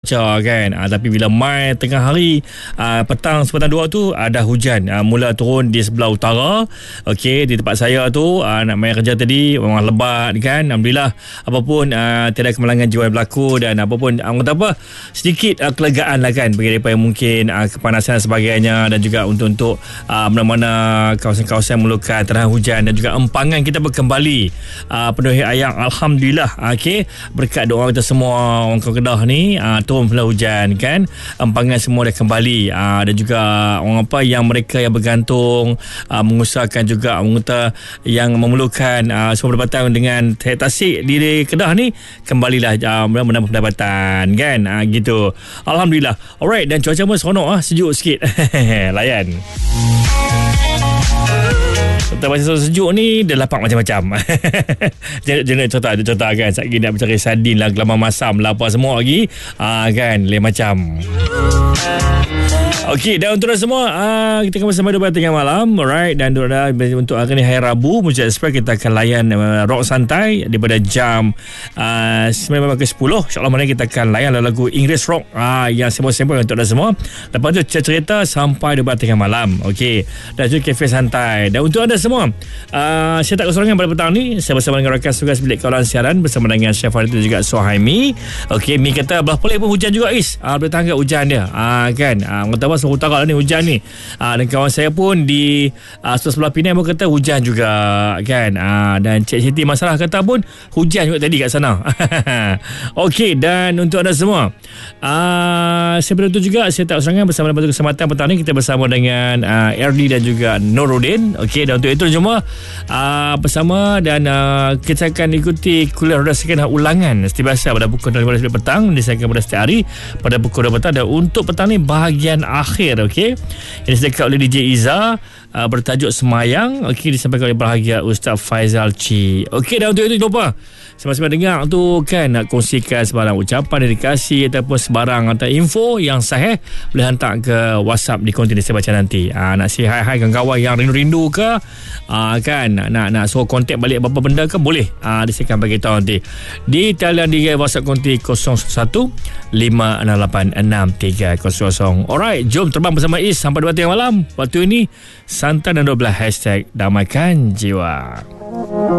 cuaca kan. Tapi bila mai tengah hari, petang sepatang dua tu ada hujan. Mula turun di sebelah utara. Okey, di tempat saya tu nak mai kerja tadi memang lebat kan. Alhamdulillah, apapun tiada kemalangan jiwa yang berlaku, dan apapun sedikit kelegaan lah kan bagi mereka yang mungkin kepanasan dan sebagainya, dan juga untuk mana-mana kawasan-kawasan yang memerlukan terhadap hujan dan juga empangan kita berkembali penuh ayam. Alhamdulillah. Okey, berkat doa kita semua orang Kedah ni, turun pula hujan kan, empangan semua dah kembali, dan juga orang yang mereka yang bergantung, mengusahakan juga orang yang memerlukan semua pendapatan dengan tasik di Kedah ni, kembalilah menambah pendapatan kan, gitu. Alhamdulillah. Alright, dan cuaca pun seronok, sejuk sikit. Layan. Pasal sejuk ni dia lapak macam-macam. Jangan contoh kan, sekejap nak mencari sardin lah, gelaman masam lah, apa semua lagi, kan, lain macam. Okey, dan untuk semua kita akan bersama 2 tengah malam. Alright, dan untuk hari ni hari Rabu, Muzik Express, kita akan layan rock santai daripada jam 9 ke 10. InsyaAllah mana kita akan layan lagu English rock yang sembang-sembang untuk anda semua. Lepas tu cerita sampai 2 tengah malam. Okey, dan itu kafe santai. Dan untuk anda semua, saya tak kesorangan pada petang ni. Saya bersama dengan rakan tugas bilik kawalan siaran bersama dengan Chef Farid dan juga Suhaimi. Okey, Mi kata belah pelik pun hujan juga boleh tahan hujan dia, kan. Ngata sebelah utara ni hujan ni, dan kawan saya pun di sebelah Penang pun kata hujan juga kan, dan Cik Siti Masalah kata pun hujan juga tadi kat sana. Okey, dan untuk anda semua, seperti itu juga saya tak serangan bersama dalam kesempatan petang ni kita bersama dengan Erdi dan juga Nuruddin. Okey, dan untuk itu jumpa bersama, dan kita akan ikuti kuliah roda second ulangan seperti biasa pada pukul 12 petang, disediakan pada setiap hari pada pukul 2 petang. Dan untuk petang ni bahagian akhir, okey, yang disediakan oleh DJ Iza, bertajuk Semayang, okey, disampaikan oleh bahagia Ustaz Faizal Ci. Okey, dan untuk itu lupa sama-sama dengar tu kan, nak kongsikan sebarang ucapan, dedikasi ataupun sebarang atau info yang sahih, boleh hantar ke WhatsApp di konten saya baca nanti. Nak say hi kawan-kawan yang rindu-rindu ke, kan, nak suruh kontak balik apa-apa benda ke, boleh disediakan bagi tahu nanti di talian di WhatsApp konti 01 568 6300. Alright, jom terbang bersama Is sampai 2 tengah malam. Waktu ini santai dan 12 #damaikan jiwa.